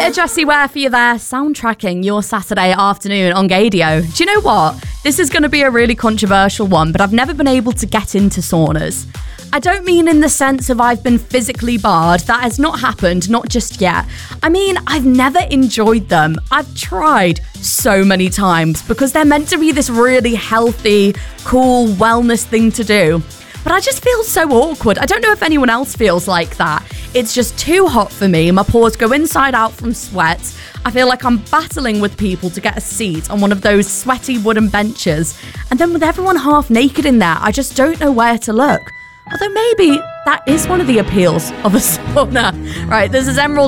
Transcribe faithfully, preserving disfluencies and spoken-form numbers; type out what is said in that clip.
bit of Jessie Ware for you there, soundtracking your Saturday afternoon on Gadio. Do you know what? This is going to be a really controversial one, but I've never been able to get into saunas. I don't mean in the sense of I've been physically barred. That has not happened, not just yet. I mean, I've never enjoyed them. I've tried so many times because they're meant to be this really healthy, cool wellness thing to do. But I just feel so awkward. I don't know if anyone else feels like that. It's just too hot for me. My pores go inside out from sweat. I feel like I'm battling with people to get a seat on one of those sweaty wooden benches. And then with everyone half naked in there, I just don't know where to look. Although maybe that is one of the appeals of a sauna. Right, this is Emerald